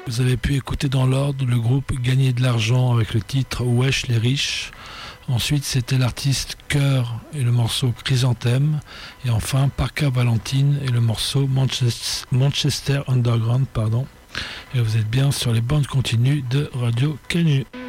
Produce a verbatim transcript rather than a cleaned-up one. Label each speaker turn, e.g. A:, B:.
A: Vous avez pu écouter dans l'ordre le groupe Gagner de l'argent avec le titre Wesh les riches. Ensuite, c'était l'artiste Cœur et le morceau Chrysanthème. Et enfin, Parker Valentine et le morceau Manchester, Manchester Underground. Pardon. Et vous êtes bien sur les bandes continues de Radio Canu.